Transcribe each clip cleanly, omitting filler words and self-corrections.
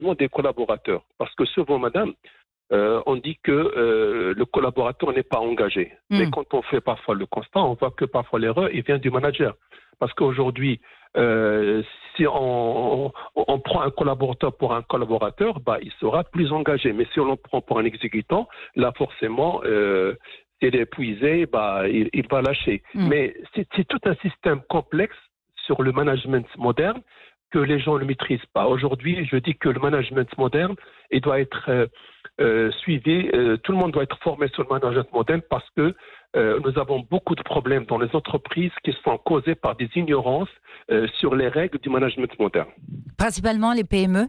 management des collaborateurs. Parce que souvent, madame, on dit que le collaborateur n'est pas engagé. Mais quand on fait parfois le constat, on voit que parfois l'erreur vient du manager. Parce qu'aujourd'hui, si on prend un collaborateur pour un collaborateur, il sera plus engagé. Mais si on le prend pour un exécutant, là forcément, s'il est épuisé, il va lâcher. Mais c'est tout un système complexe sur le management moderne que les gens ne maîtrisent pas. Aujourd'hui, je dis que le management moderne, il doit être suivi, tout le monde doit être formé sur le management moderne parce que nous avons beaucoup de problèmes dans les entreprises qui sont causés par des ignorances sur les règles du management moderne. Principalement les PME?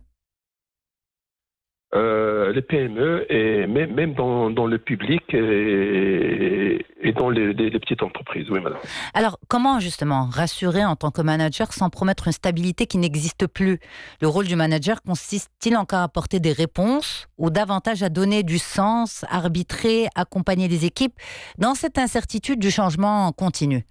Les PME et même dans le public et dans les petites entreprises, oui madame. Alors comment justement rassurer en tant que manager sans promettre une stabilité qui n'existe plus? Le rôle du manager consiste-t-il encore à apporter des réponses ou davantage à donner du sens, arbitrer, accompagner les équipes dans cette incertitude du changement continu?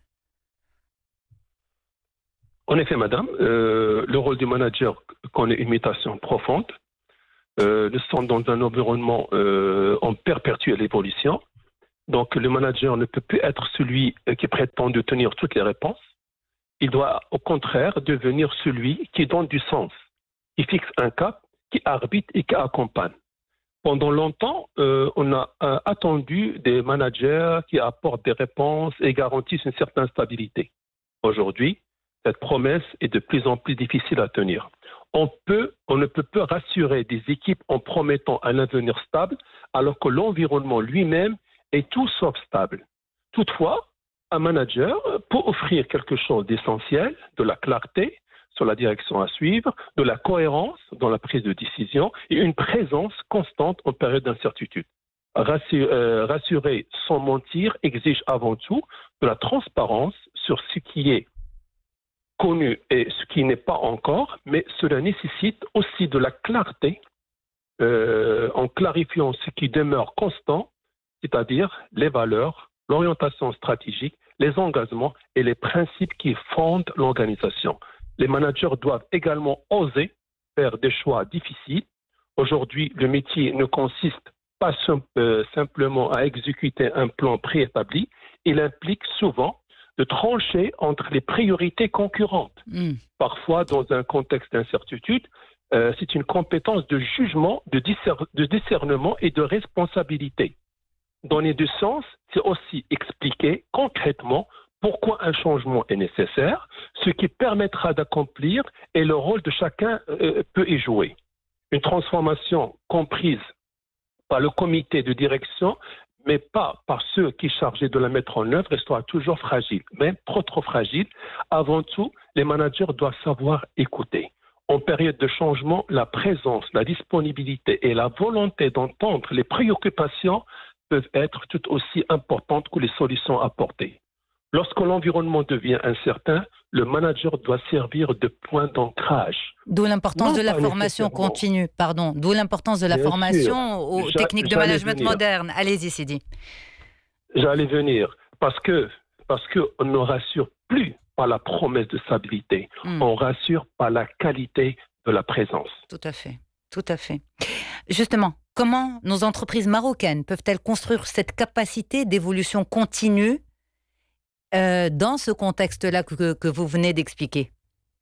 En effet madame, le rôle du manager connaît une mutation profonde. Nous sommes dans un environnement en perpétuelle évolution. Donc, le manager ne peut plus être celui qui prétend de tenir toutes les réponses. Il doit, au contraire, devenir celui qui donne du sens, qui fixe un cap, qui arbitre et qui accompagne. Pendant longtemps, on a attendu des managers qui apportent des réponses et garantissent une certaine stabilité. Aujourd'hui, cette promesse est de plus en plus difficile à tenir. On ne peut pas rassurer des équipes en promettant un avenir stable alors que l'environnement lui-même est tout sauf stable. Toutefois, un manager peut offrir quelque chose d'essentiel, de la clarté sur la direction à suivre, de la cohérence dans la prise de décision et une présence constante en période d'incertitude. Rassurer sans mentir exige avant tout de la transparence sur ce qui est connu et ce qui n'est pas encore, mais cela nécessite aussi de la clarté en clarifiant ce qui demeure constant, c'est-à-dire les valeurs, l'orientation stratégique, les engagements et les principes qui fondent l'organisation. Les managers doivent également oser faire des choix difficiles. Aujourd'hui, le métier ne consiste pas simplement à exécuter un plan préétabli, il implique souvent de trancher entre les priorités concurrentes. Parfois, dans un contexte d'incertitude, c'est une compétence de jugement, de discernement et de responsabilité. Donner du sens, c'est aussi expliquer concrètement pourquoi un changement est nécessaire, ce qui permettra d'accomplir et le rôle de chacun peut y jouer. Une transformation comprise par le comité de direction mais pas par ceux qui sont chargés de la mettre en œuvre, restera toujours fragile, même trop fragile. Avant tout, les managers doivent savoir écouter. En période de changement, la présence, la disponibilité et la volonté d'entendre les préoccupations peuvent être tout aussi importantes que les solutions apportées. Lorsque l'environnement devient incertain, le manager doit servir de point d'ancrage. D'où l'importance de la formation continue, D'où l'importance de la formation aux techniques de management moderne. Allez-y, Sidi. J'allais venir. Parce qu'on ne rassure plus par la promesse de stabilité. On rassure par la qualité de la présence. Tout à fait. Justement, comment nos entreprises marocaines peuvent-elles construire cette capacité d'évolution continue dans ce contexte-là que vous venez d'expliquer?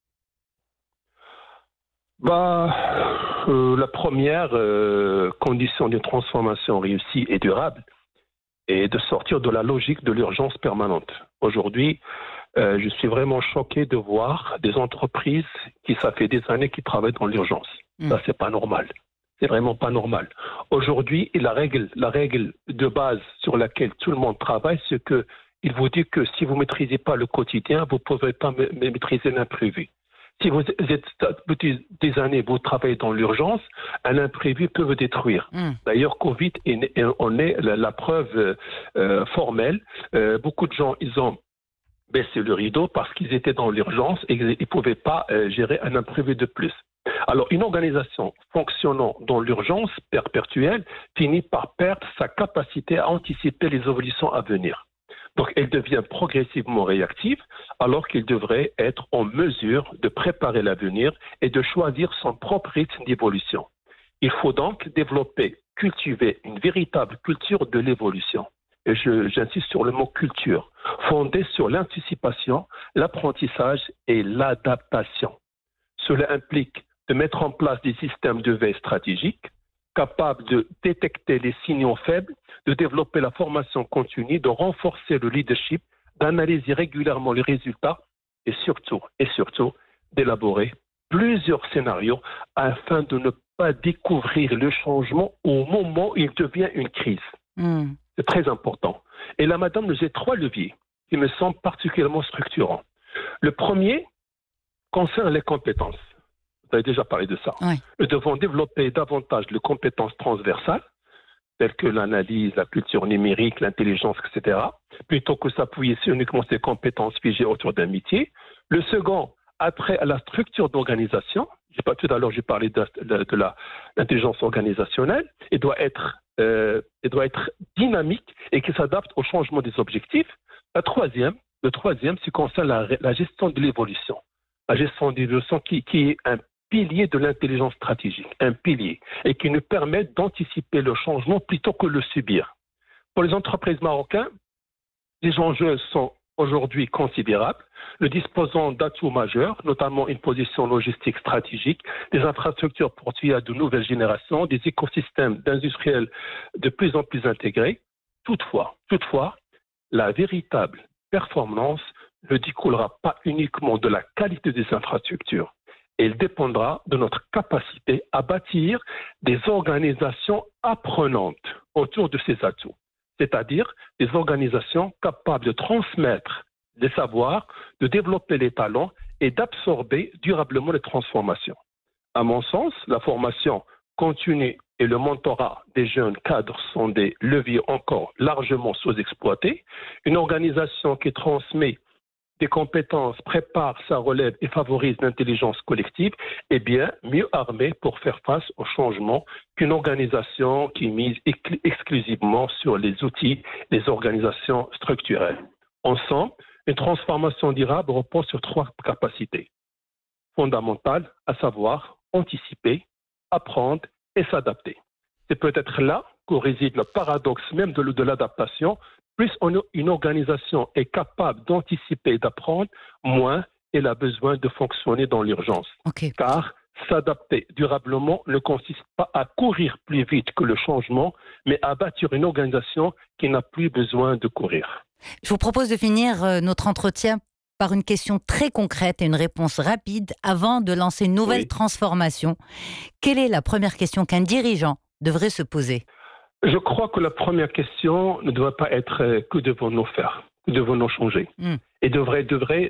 La première condition d'une transformation réussie et durable est de sortir de la logique de l'urgence permanente. Aujourd'hui, je suis vraiment choqué de voir des entreprises ça fait des années qui travaillent dans l'urgence. Ça, c'est pas normal. C'est vraiment pas normal. Aujourd'hui, la règle de base sur laquelle tout le monde travaille, c'est que il vous dit que si vous ne maîtrisez pas le quotidien, vous ne pouvez pas maîtriser l'imprévu. Si vous êtes depuis des années, vous travaillez dans l'urgence, un imprévu peut vous détruire. D'ailleurs, Covid en est la preuve formelle. Beaucoup de gens, ils ont baissé le rideau parce qu'ils étaient dans l'urgence et ils ne pouvaient pas gérer un imprévu de plus. Alors, une organisation fonctionnant dans l'urgence perpétuelle finit par perdre sa capacité à anticiper les évolutions à venir. Donc, elle devient progressivement réactive alors qu'il devrait être en mesure de préparer l'avenir et de choisir son propre rythme d'évolution. Il faut donc développer, cultiver une véritable culture de l'évolution. Et j'insiste sur le mot culture, fondée sur l'anticipation, l'apprentissage et l'adaptation. Cela implique de mettre en place des systèmes de veille stratégiques capables de détecter les signaux faibles, de développer la formation continue, de renforcer le leadership, d'analyser régulièrement les résultats et surtout, d'élaborer plusieurs scénarios afin de ne pas découvrir le changement au moment où il devient une crise. C'est très important. Et là, madame, nous avons 3 leviers qui me semblent particulièrement structurants. Le premier concerne les compétences. Vous avez déjà parlé de ça. Oui. Nous devons développer davantage les compétences transversales, telles que l'analyse, la culture numérique, l'intelligence, etc., plutôt que s'appuyer sur uniquement ces compétences figées autour d'un métier. Le second a trait à la structure d'organisation. Tout à l'heure, j'ai parlé de l'intelligence organisationnelle. Elle doit être dynamique et qui s'adapte au changement des objectifs. Le troisième, c'est concerne la gestion de l'évolution. La gestion de l'évolution qui est un pilier de l'intelligence stratégique, un pilier, et qui nous permet d'anticiper le changement plutôt que le subir. Pour les entreprises marocaines, les enjeux sont aujourd'hui considérables. Nous disposons d'atouts majeurs, notamment une position logistique stratégique, des infrastructures portuaires à de nouvelles générations, des écosystèmes d'industriels de plus en plus intégrés. Toutefois, la véritable performance ne découlera pas uniquement de la qualité des infrastructures. Elle dépendra de notre capacité à bâtir des organisations apprenantes autour de ces atouts, c'est-à-dire des organisations capables de transmettre des savoirs, de développer les talents et d'absorber durablement les transformations. À mon sens, la formation continue et le mentorat des jeunes cadres sont des leviers encore largement sous-exploités. Une organisation qui transmet des compétences, prépare sa relève et favorise l'intelligence collective est bien mieux armée pour faire face au changement qu'une organisation qui mise exclusivement sur les outils des organisations structurelles. Ensemble, une transformation durable repose sur 3 capacités fondamentales, à savoir anticiper, apprendre et s'adapter. C'est peut-être là qu'où réside le paradoxe même de l'adaptation. Plus une organisation est capable d'anticiper et d'apprendre, moins elle a besoin de fonctionner dans l'urgence. Okay. Car s'adapter durablement ne consiste pas à courir plus vite que le changement, mais à bâtir une organisation qui n'a plus besoin de courir. Je vous propose de finir notre entretien par une question très concrète et une réponse rapide avant de lancer une nouvelle transformation. Quelle est la première question qu'un dirigeant devrait se poser ? Je crois que la première question ne doit pas être que devons-nous faire, que devons-nous changer, et devrait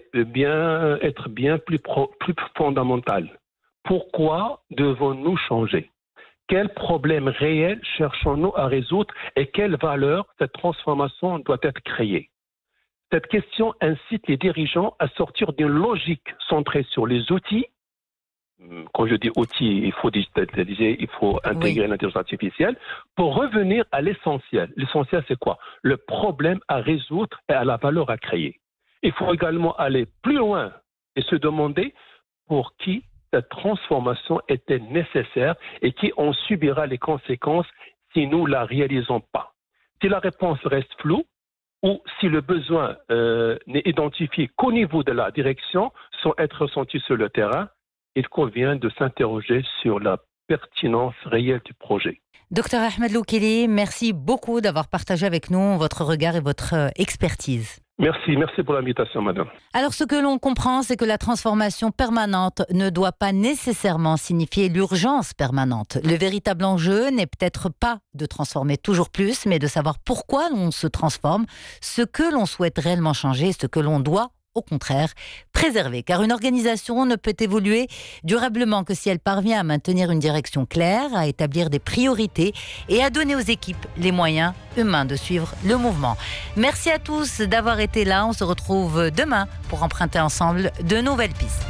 bien être bien plus fondamental. Pourquoi devons-nous changer ? Quels problèmes réels cherchons-nous à résoudre et quelle valeur cette transformation doit être créée ? Cette question incite les dirigeants à sortir d'une logique centrée sur les outils. Quand je dis outils, il faut digitaliser, il faut intégrer l'intelligence artificielle pour revenir à l'essentiel. L'essentiel, c'est quoi ? Le problème à résoudre et à la valeur à créer. Il faut également aller plus loin et se demander pour qui cette transformation était nécessaire et qui en subira les conséquences si nous ne la réalisons pas. Si la réponse reste floue ou si le besoin n'est identifié qu'au niveau de la direction sans être ressenti sur le terrain, il convient de s'interroger sur la pertinence réelle du projet. Docteur Ahmed Loukili, merci beaucoup d'avoir partagé avec nous votre regard et votre expertise. Merci pour l'invitation, madame. Alors, ce que l'on comprend, c'est que la transformation permanente ne doit pas nécessairement signifier l'urgence permanente. Le véritable enjeu n'est peut-être pas de transformer toujours plus, mais de savoir pourquoi l'on se transforme, ce que l'on souhaite réellement changer, ce que l'on doit au contraire, préserver. Car une organisation ne peut évoluer durablement que si elle parvient à maintenir une direction claire, à établir des priorités et à donner aux équipes les moyens humains de suivre le mouvement. Merci à tous d'avoir été là. On se retrouve demain pour emprunter ensemble de nouvelles pistes.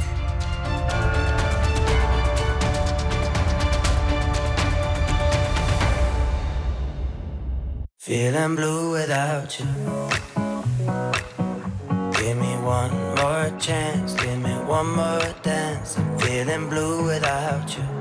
Feeling blue without you. Give me one more chance, give me one more dance. I'm feeling blue without you.